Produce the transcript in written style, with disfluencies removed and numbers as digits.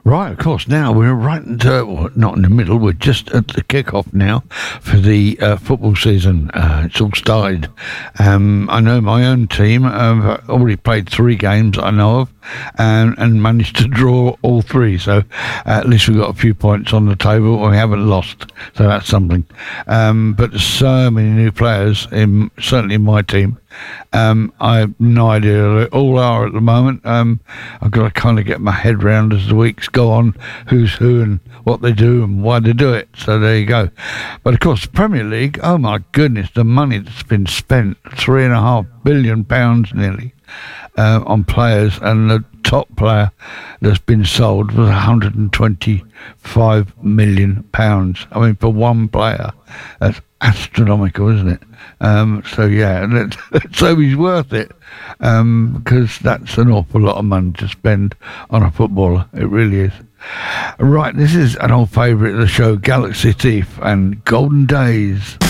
Right, of course. Now we're right into, well, not in the middle, we're just at the kick-off now for the football season. It's all started. I know my own team have already played 3 games I know of and managed to draw all 3. So at least we've got a few points on the table. We haven't lost, so that's something. But there's so many new players, certainly in my team. I have no idea who they all are at the moment. I've got to kind of get my head round as the weeks go on, who's who and what they do and why they do it. So there you go. But of course, the Premier League, oh my goodness, the money that's been spent, £3.5 billion nearly, on players, and the top player that's been sold was £125 million. I mean, for one player, that's astronomical, isn't it? So yeah, let's hope he's worth it, because that's an awful lot of money to spend on a footballer. It really is. Right, this is an old favourite of the show, Galaxy Thief and Golden Days.